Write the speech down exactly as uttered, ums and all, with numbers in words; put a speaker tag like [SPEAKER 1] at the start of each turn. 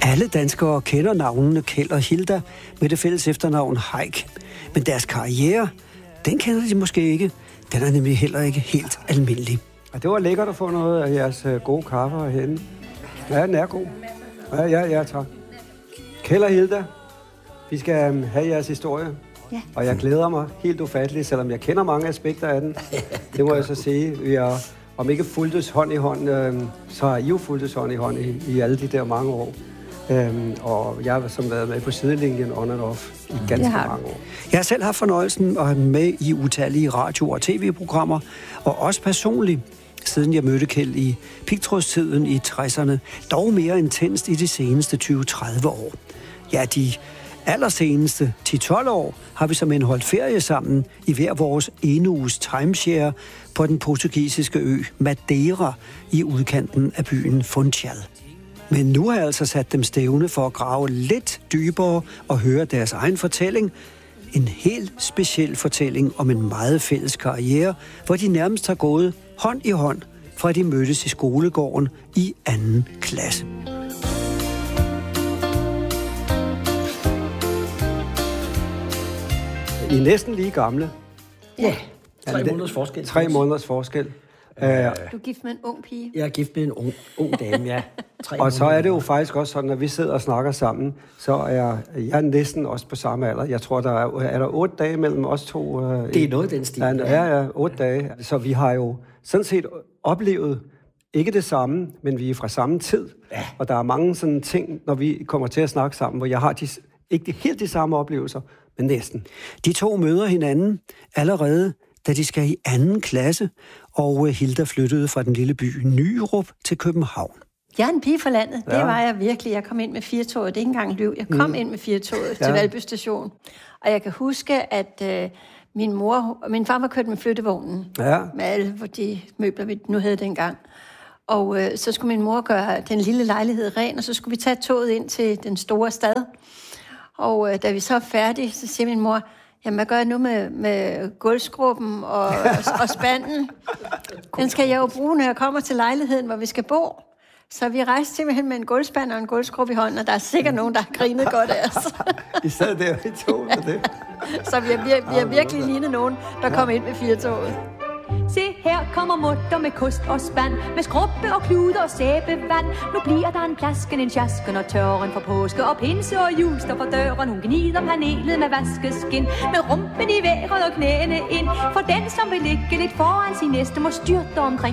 [SPEAKER 1] Alle danskere kender navnene Kjeld og Hilda med det fælles efternavn Haik. Men deres karriere, den kender de måske ikke. Den er nemlig heller ikke helt almindelig. Og det var lækkert at få noget af jeres gode kaffe herhenne. Ja, den er god. Ja, ja, ja, tak. Kjeld og Hilda, vi skal have jeres historie. Ja. Og jeg glæder mig helt ufatteligt, selvom jeg kender mange aspekter af den. Det må jeg så sige. Vi har, om ikke fuldtes hånd i hånd, øh, så har I jo fuldtes hånd i hånd i, i alle de der mange år. Øhm, og jeg har som været med på sidelinjen on and off i ganske mange år. Jeg har selv haft fornøjelsen at have med i utallige radio- og tv-programmer, og også personligt, siden jeg mødte Kjeld i pigtrådstiden i tresserne, dog mere intenst i de seneste tyve til tredive år. Ja, de allerseneste ti til tolv år har vi som en holdt ferie sammen i hver vores ene uges timeshare på den portugisiske ø Madeira i udkanten af byen Funchal. Men nu har jeg altså sat dem stævne for at grave lidt dybere og høre deres egen fortælling. En helt speciel fortælling om en meget fælles karriere, hvor de nærmest har gået hånd i hånd, fra de mødtes i skolegården i anden klasse. I er næsten lige gamle.
[SPEAKER 2] Ja, tre måneders forskel.
[SPEAKER 1] Tre måneders forskel.
[SPEAKER 3] Du er gift med en ung pige?
[SPEAKER 2] Jeg er gift med en ung, ung dame, ja. Tre
[SPEAKER 1] og så er det jo faktisk også sådan, når vi sidder og snakker sammen, så er jeg næsten også på samme alder. Jeg tror, der er, er der otte dage mellem os to. Øh,
[SPEAKER 2] det er noget den stil.
[SPEAKER 1] Ja, ja, otte dage. Så vi har jo sådan set oplevet ikke det samme, men vi er fra samme tid. Ja. Og der er mange sådan ting, når vi kommer til at snakke sammen, hvor jeg har de, ikke helt de samme oplevelser, men næsten. De to møder hinanden allerede, da de skal i anden klasse, og Hilda flyttede fra den lille by Nyrup til København.
[SPEAKER 3] Jeg er en pige fra landet. Ja. Det var jeg virkelig. Jeg kom ind med firetoget. Det er ikke engang løb. Jeg kom mm. ind med firetoget ja. til Valby Station. Og jeg kan huske, at øh, min mor og min far var kørt med flyttevognen. Ja. Med alle de møbler, vi nu havde dengang. Og øh, så skulle min mor gøre den lille lejlighed ren, og så skulle vi tage toget ind til den store stad. Og øh, da vi så er færdige, så siger min mor, jamen, hvad gør jeg nu med, med gulvskrubben og, og spanden? Den skal jeg jo bruge, når jeg kommer til lejligheden, hvor vi skal bo. Så vi rejste simpelthen med en gulvspand og en gulvskrub i hånden, og der er sikkert nogen, der har grinet godt af os.
[SPEAKER 1] I sad der i toget, det.
[SPEAKER 3] Så vi har, vi, har, vi har virkelig lignet nogen, der kom ind med firetoget.
[SPEAKER 4] Se, her kommer mutter med kost og spand, med skrubbe og klude og sæbevand. Nu bliver der en plasken, en sjasken og tørren for påske, og pinse og jul står for døren. Hun gnider panelet med vaskeskin, med rumpen i vejret og knæene ind. For den, som vil ligge lidt foran sin næste, må styrte omkring